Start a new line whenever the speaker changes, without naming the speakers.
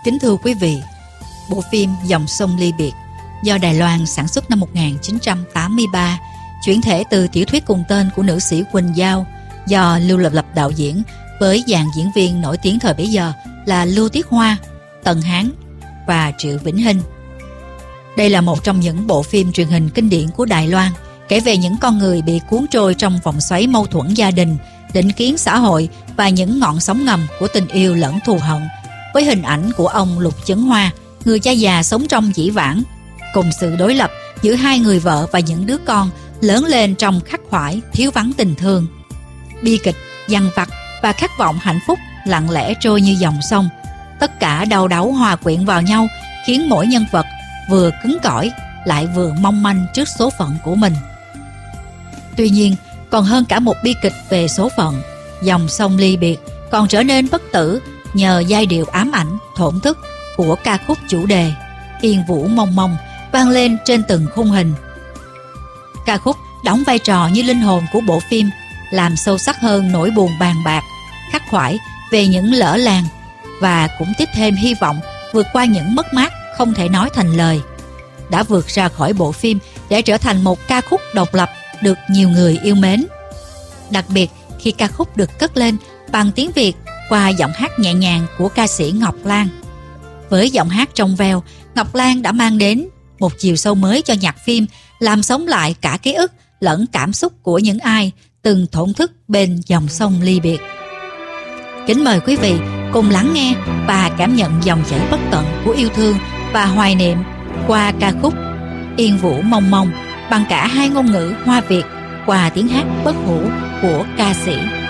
Kính thưa quý vị, bộ phim Dòng sông ly biệt do Đài Loan sản xuất năm 1983, chuyển thể từ tiểu thuyết cùng tên của nữ sĩ Quỳnh Giao do Lưu Lập Lập đạo diễn, với dàn diễn viên nổi tiếng thời bấy giờ là Lưu Tiết Hoa, Tần Hán và Triệu Vĩnh Hinh. Đây là một trong những bộ phim truyền hình kinh điển của Đài Loan, kể về những con người bị cuốn trôi trong vòng xoáy mâu thuẫn gia đình, định kiến xã hội và những ngọn sóng ngầm của tình yêu lẫn thù hận, với hình ảnh của ông Lục Chấn Hoa, người cha già sống trong dĩ vãng, cùng sự đối lập giữa hai người vợ và những đứa con lớn lên trong khắc khoải thiếu vắng tình thương. Bi kịch, dằn vặt và khát vọng hạnh phúc lặng lẽ trôi như dòng sông. Tất cả đau đáu hòa quyện vào nhau, khiến mỗi nhân vật vừa cứng cỏi lại vừa mong manh trước số phận của mình. Tuy nhiên, còn hơn cả một bi kịch về số phận, Dòng sông ly biệt còn trở nên bất tử nhờ giai điệu ám ảnh, thổn thức của ca khúc chủ đề Yên Vũ Mông Mông vang lên trên từng khung hình. Ca khúc đóng vai trò như linh hồn của bộ phim, làm sâu sắc hơn nỗi buồn bàn bạc, khắc khoải về những lỡ làng, và cũng tiếp thêm hy vọng vượt qua những mất mát không thể nói thành lời, đã vượt ra khỏi bộ phim để trở thành một ca khúc độc lập được nhiều người yêu mến. Đặc biệt khi ca khúc được cất lên bằng tiếng Việt qua giọng hát nhẹ nhàng của ca sĩ Ngọc Lan. Với giọng hát trong veo, Ngọc Lan đã mang đến một chiều sâu mới cho nhạc phim, làm sống lại cả ký ức lẫn cảm xúc của những ai từng thổn thức bên dòng sông ly biệt. Kính mời quý vị cùng lắng nghe và cảm nhận dòng chảy bất tận của yêu thương và hoài niệm qua ca khúc Yên Vũ Mông Mông bằng cả hai ngôn ngữ Hoa Việt qua tiếng hát bất hủ của ca sĩ